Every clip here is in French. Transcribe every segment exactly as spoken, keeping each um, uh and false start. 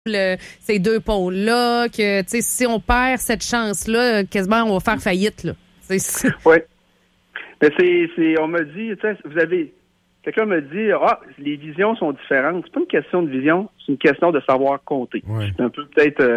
Le, ces deux pôles-là, que si on perd cette chance-là, quasiment on va faire faillite. Là. C'est, c'est... Oui. Mais c'est, c'est, on m'a dit, vous avez, quelqu'un m'a dit, ah, les visions sont différentes. C'est pas une question de vision, c'est une question de savoir compter. Ouais. C'est un peu peut-être, euh,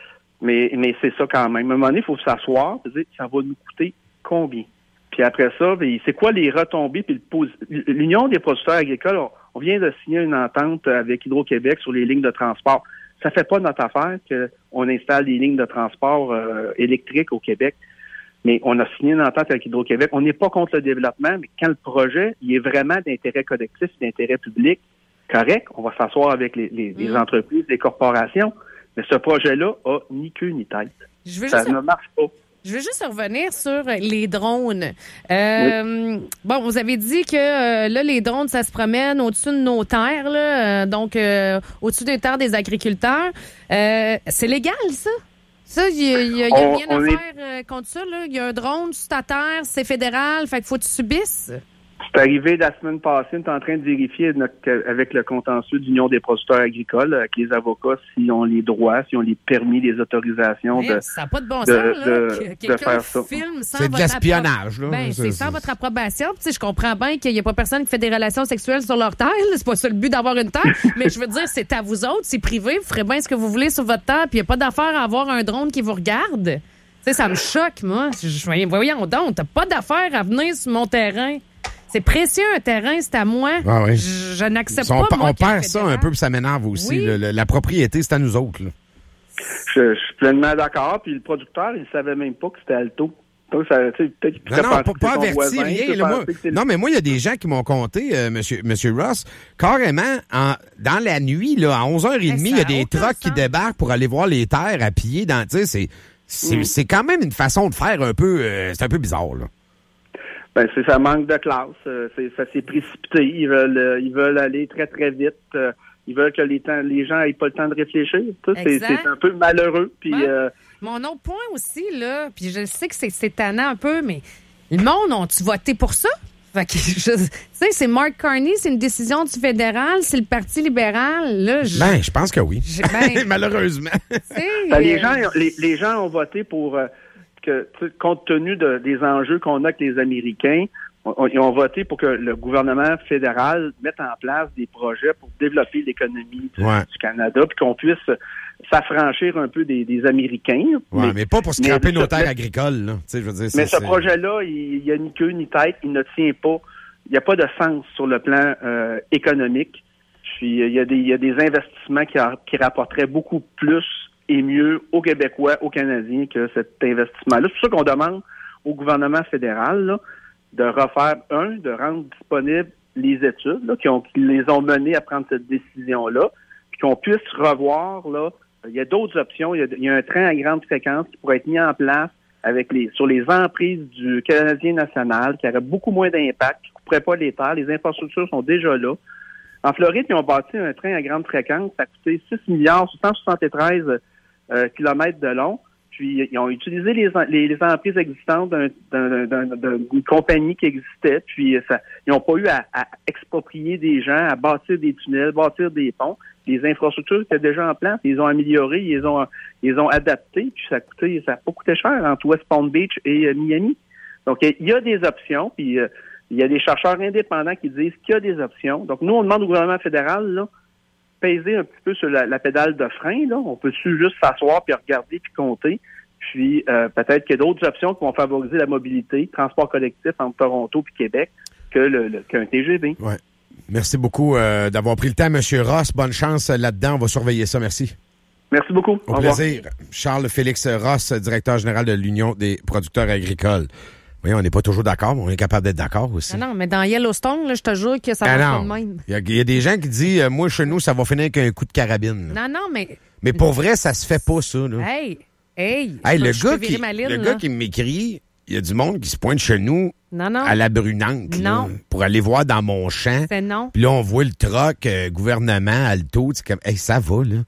mais, mais c'est ça quand même. À un moment donné, il faut s'asseoir, et dire, ça va nous coûter combien? Puis après ça, c'est quoi les retombées? Puis le, l'Union des producteurs agricoles, on, on vient de signer une entente avec Hydro-Québec sur les lignes de transport. Ça fait pas notre affaire qu'on installe des lignes de transport euh, électriques au Québec, mais on a signé une entente avec Hydro-Québec. On n'est pas contre le développement, mais quand le projet il est vraiment d'intérêt collectif, d'intérêt public, correct, on va s'asseoir avec les, les, les entreprises, les corporations, mais ce projet-là a ni queue ni tête. Je veux ça juste... ne marche pas. Je veux juste revenir sur les drones. Euh, oui. Bon, vous avez dit que euh, là, les drones, ça se promène au-dessus de nos terres, là, euh, donc euh, au-dessus des terres des agriculteurs. Euh, c'est légal, ça? Ça, il y a, y a, y a on, rien on à est... faire euh, contre ça, là. Il y a un drone sur ta terre, c'est fédéral, fait qu'il faut que tu subisses. C'est arrivé la semaine passée, on est en train de vérifier notre, avec le contentieux d'Union des producteurs agricoles, avec les avocats, s'ils ont les droits, s'ils ont les permis, les autorisations de, ça n'a pas de bon sens, de, là, de, que de faire ça. Filme sans c'est de votre l'espionnage. appro- Là. ben, c'est, c'est c'est sans votre approbation. Tu sais, je comprends bien qu'il n'y a pas personne qui fait des relations sexuelles sur leur terre. Là. C'est pas ça le but d'avoir une terre. Mais je veux dire, c'est à vous autres, c'est privé. Vous ferez bien ce que vous voulez sur votre terre. Puis il n'y a pas d'affaire à avoir un drone qui vous regarde. Tu sais, ça me choque, moi. Je, je, voyons donc, t'as pas d'affaire à venir sur mon terrain. C'est précieux, un terrain, c'est à moi. Ah oui. Je, je n'accepte on, pas, moi, on perd ça un peu, puis ça m'énerve aussi. Oui. Le, le, la propriété, c'est à nous autres. Là. Je, je suis pleinement d'accord. Puis le producteur, il savait même pas que c'était Alto. Donc, ça, peut-être qu'il non, non, pas, pas averti, voisin, rien. Là, moi, non, mais moi, il y a des gens qui m'ont conté, euh, monsieur, monsieur Ross, carrément, en, dans la nuit, là, à onze heures trente, il y a des trucks qui débarquent pour aller voir les terres à pied. Dans, tu sais, c'est, c'est, mm. c'est quand même une façon de faire un peu, euh, c'est un peu bizarre, là. Ben, c'est ça manque de classe. Euh, c'est, ça s'est précipité. Ils veulent, euh, ils veulent aller très, très vite. Euh, ils veulent que les, temps, les gens aient pas le temps de réfléchir. Ça, c'est, c'est un peu malheureux. Puis, ouais. euh, Mon autre point aussi, là, puis je sais que c'est, c'est tannant un peu, mais le monde, ont-tu voté pour ça? Fait que, tu sais, c'est Mark Carney, c'est une décision du fédéral, c'est le Parti libéral. Là, je, ben, je pense que oui. Ben, malheureusement. Ben, les, gens, les, les gens ont voté pour... Euh, que, compte tenu de, des enjeux qu'on a avec les Américains, on, ils ont voté pour que le gouvernement fédéral mette en place des projets pour développer l'économie du, ouais. du Canada, puis qu'on puisse s'affranchir un peu des, des Américains. Ouais, mais, mais pas pour scraper mais, nos terres mais, agricoles. Là. Je veux dire, mais c'est, ce c'est... projet-là, il n'y a ni queue ni tête, il ne tient pas. Il n'y a pas de sens sur le plan euh, économique. Puis il y a des, il y a des investissements qui, a, qui rapporteraient beaucoup plus et mieux aux Québécois, aux Canadiens que cet investissement-là. C'est pour ça qu'on demande au gouvernement fédéral là, de refaire, un, de rendre disponibles les études là, qui, ont, qui les ont menées à prendre cette décision-là, puis qu'on puisse revoir, là, il y a d'autres options. Il y a, il y a un train à grande fréquence qui pourrait être mis en place avec les sur les emprises du Canadien national, qui aurait beaucoup moins d'impact, qui ne couperait pas les terres. Les infrastructures sont déjà là. En Floride, ils ont bâti un train à grande fréquence. Ça a coûté six milliards cent soixante-treize Euh, kilomètres de long, puis ils ont utilisé les, les, les emprises existantes d'un, d'un, d'un, d'un, d'une compagnie qui existait, puis ça, ils n'ont pas eu à, à exproprier des gens, à bâtir des tunnels, bâtir des ponts. Les infrastructures étaient déjà en place, ils les ont améliorées, ils les ont, ils les ont adaptées, puis ça a coûté, ça n'a pas coûté cher entre West Palm Beach et euh, Miami. Donc il y a des options, puis euh, il y a des chercheurs indépendants qui disent qu'il y a des options. Donc nous, on demande au gouvernement fédéral, là, peser un petit peu sur la, la pédale de frein, là. On peut juste s'asseoir puis regarder puis compter. Puis euh, peut-être qu'il y a d'autres options qui vont favoriser la mobilité, transport collectif entre Toronto puis Québec que le, le qu'un T G V. Ouais. Merci beaucoup euh, d'avoir pris le temps, M. Ross. Bonne chance là-dedans. On va surveiller ça. Merci. Merci beaucoup. Au, Au plaisir. Charles-Félix Ross, directeur général de l'Union des producteurs agricoles. Oui, on n'est pas toujours d'accord, mais on est capable d'être d'accord aussi. Non, non, mais dans Yellowstone, là, je te jure que ça va ah pas de même. Il y, y a des gens qui disent, euh, moi, chez nous, ça va finir avec un coup de carabine. Là. Non, non, mais... Mais pour vrai, ça se fait pas, ça. Là. Hey, hey, hey le je gars qui, ligne, le gars qui m'écrit, il y a du monde qui se pointe chez nous non, non. à la Brunante non. Là, pour aller voir dans mon champ. C'est non. Puis là, on voit le troc euh, gouvernement, Alto. C'est comme, hey, ça va, là.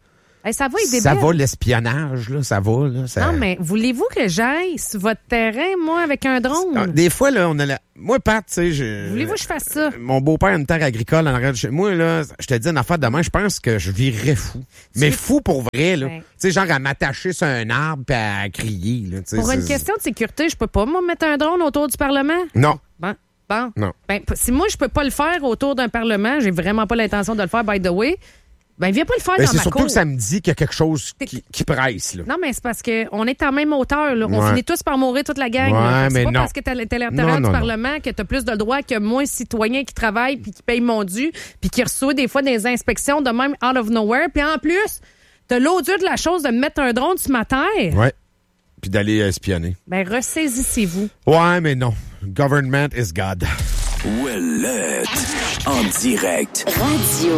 Hey, ça va, il Ça va l'espionnage, là, ça va. Là, ça... Non, mais voulez-vous que j'aille sur votre terrain, moi, avec un drone? Des fois, là, on a la... Moi, Pat, tu sais, je... Voulez-vous que je fasse ça? Mon beau-père a une terre agricole en arrière de chez moi, là, je te dis une affaire demain, je pense que je virerais fou. Tu mais fou pour vrai, là. Ouais. Tu sais, genre à m'attacher sur un arbre et à crier, là. Pour c'est... une question de sécurité, je peux pas, moi, mettre un drone autour du Parlement? Non. Bon. Bon. Non. Ben, si moi, je peux pas le faire autour d'un Parlement, j'ai vraiment pas l'intention de le faire, by the way, ben, viens pas le faire ben, dans ma cour. C'est surtout que ça me dit qu'il y a quelque chose qui, qui presse, là. Non, mais c'est parce qu'on est en même hauteur, là. On ouais. finit tous par mourir, toute la gang. Ouais, là. C'est mais pas non. parce que t'es à l'intérieur du non, Parlement non. que t'as plus de droits que moi, citoyen qui travaille puis qui paye mon dû puis qui reçoit des fois des inspections de même out of nowhere. Puis en plus, t'as l'odieux de la chose de me mettre un drone sur ma terre. Ouais. Puis d'aller espionner. Ben, ressaisissez-vous. Ouais, mais non. Government is God. Ouellette. En direct. Radio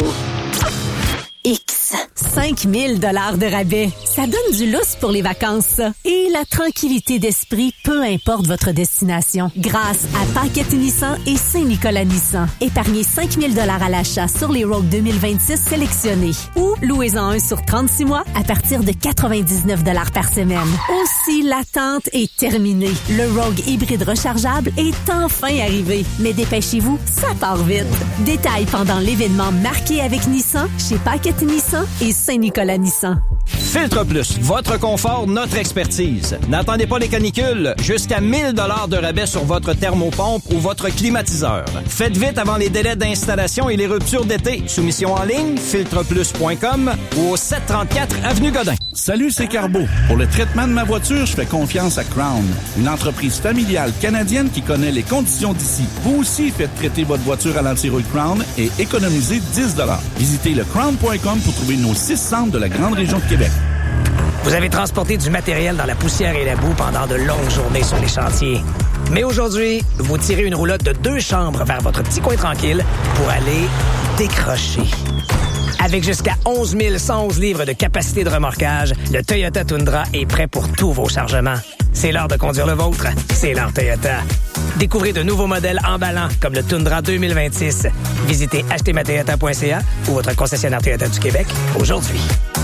X. cinq mille dollars de rabais. Ça donne du lousse pour les vacances, ça. Et la tranquillité d'esprit, peu importe votre destination. Grâce à Paquette Nissan et Saint-Nicolas Nissan. Épargnez cinq mille dollars à l'achat sur les Rogue deux mille vingt-six sélectionnés. Ou louez-en un sur trente-six mois à partir de quatre-vingt-dix-neuf dollars par semaine. Aussi, l'attente est terminée. Le Rogue hybride rechargeable est enfin arrivé. Mais dépêchez-vous, ça part vite. Détails pendant l'événement marqué avec Nissan chez Paquette Nissan et Saint-Nicolas Nissan. Filtre Plus, votre confort, notre expertise. N'attendez pas les canicules. Jusqu'à mille dollars de rabais sur votre thermopompe ou votre climatiseur. Faites vite avant les délais d'installation et les ruptures d'été. Soumission en ligne, filtre plus point com ou au sept cent trente-quatre avenue Godin. Salut, c'est Carbo. Pour le traitement de ma voiture, je fais confiance à Crown, une entreprise familiale canadienne qui connaît les conditions d'ici. Vous aussi faites traiter votre voiture à l'antirouille Crown et économisez dix dollars. Visitez le crown point com pour trouver nos six centres de la grande région de Québec. Vous avez transporté du matériel dans la poussière et la boue pendant de longues journées sur les chantiers. Mais aujourd'hui, vous tirez une roulotte de deux chambres vers votre petit coin tranquille pour aller décrocher. Avec jusqu'à onze mille cent onze livres de capacité de remorquage, le Toyota Tundra est prêt pour tous vos chargements. C'est l'heure de conduire le vôtre. C'est l'heure Toyota. Découvrez de nouveaux modèles emballants comme le Tundra deux mille vingt-six. Visitez acheter ma toyota point c a ou votre concessionnaire Toyota du Québec aujourd'hui.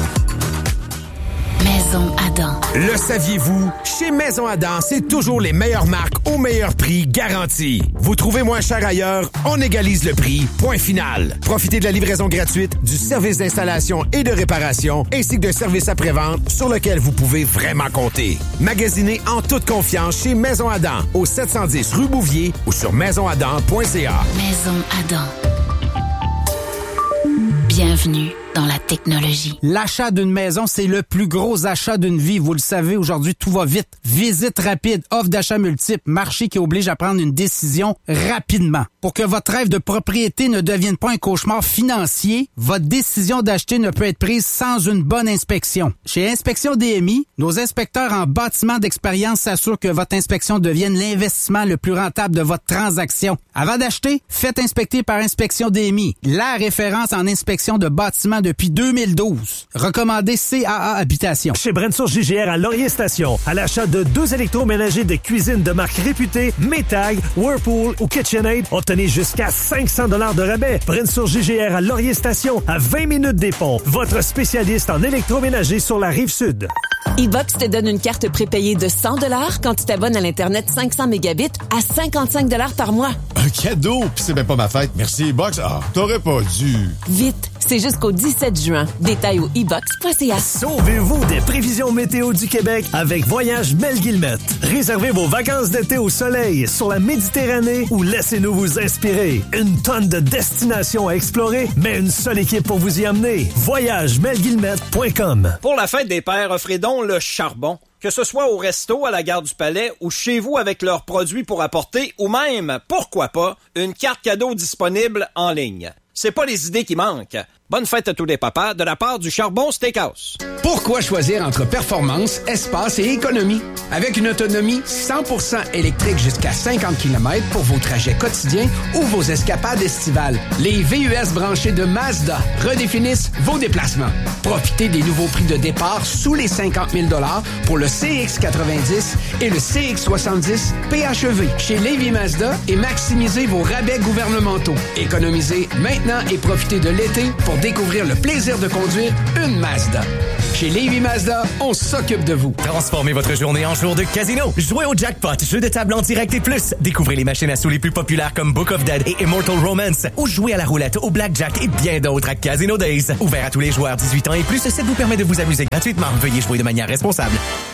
Maison Adam. Le saviez-vous? Chez Maison Adam, c'est toujours les meilleures marques au meilleur prix garanti. Vous trouvez moins cher ailleurs, on égalise le prix. Point final. Profitez de la livraison gratuite, du service d'installation et de réparation, ainsi que de services après-vente sur lequel vous pouvez vraiment compter. Magasinez en toute confiance chez Maison Adam, au sept cent dix rue Bouvier ou sur maison adam point c a. Maison Adam. Bienvenue dans la technologie. L'achat d'une maison, c'est le plus gros achat d'une vie. Vous le savez, aujourd'hui, tout va vite. Visite rapide, offre d'achat multiple, marché qui oblige à prendre une décision rapidement. Pour que votre rêve de propriété ne devienne pas un cauchemar financier, votre décision d'acheter ne peut être prise sans une bonne inspection. Chez Inspection D M I, nos inspecteurs en bâtiment d'expérience s'assurent que votre inspection devienne l'investissement le plus rentable de votre transaction. Avant d'acheter, faites inspecter par Inspection D M I, la référence en inspection de bâtiments depuis deux mille douze. Recommandé C A A Habitation. Chez Brensource J G R à Laurier Station, à l'achat de deux électroménagers de cuisine de marque réputée, Maytag, Whirlpool ou KitchenAid, obtenez jusqu'à cinq cents dollars de rabais. Brensource J G R à Laurier Station, à vingt minutes des ponts. Votre spécialiste en électroménager sur la Rive-Sud. E-Box te donne une carte prépayée de cent dollars quand tu t'abonnes à l'Internet cinq cents mégabits à cinquante-cinq dollars par mois. Un cadeau? Puis c'est même pas ma fête. Merci, E-Box. Ah, t'aurais pas dû. Vite, c'est jusqu'au dix-sept juin. Détails au e box point c a. Sauvez-vous des prévisions météo du Québec avec Voyage Mel Guillemette. Réservez vos vacances d'été au soleil, sur la Méditerranée ou laissez-nous vous inspirer. Une tonne de destinations à explorer, mais une seule équipe pour vous y amener. voyage mel guillemette point com. Pour la fête des pères, offrez donc le charbon. Que ce soit au resto, à la gare du Palais ou chez vous avec leurs produits pour apporter ou même, pourquoi pas, une carte cadeau disponible en ligne. C'est pas les idées qui manquent. Bonne fête à tous les papas de la part du Charbon Steakhouse. Pour Pourquoi choisir entre performance, espace et économie? Avec une autonomie cent pour cent électrique jusqu'à cinquante kilomètres pour vos trajets quotidiens ou vos escapades estivales, les V U S branchés de Mazda redéfinissent vos déplacements. Profitez des nouveaux prix de départ sous les cinquante mille dollars pour le C X quatre-vingt-dix et le C X soixante-dix P H E V chez Lévy Mazda et maximisez vos rabais gouvernementaux. Économisez maintenant et profitez de l'été pour découvrir le plaisir de conduire une Mazda. Chez Lévy Mazda, on s'occupe de vous. Transformez votre journée en jour de casino. Jouez au jackpot, jeu de table en direct et plus. Découvrez les machines à sous les plus populaires comme Book of Dead et Immortal Romance. Ou jouez à la roulette, au blackjack et bien d'autres à Casino Days. Ouvert à tous les joueurs dix-huit ans et plus, ça vous permet de vous amuser gratuitement. Veuillez jouer de manière responsable.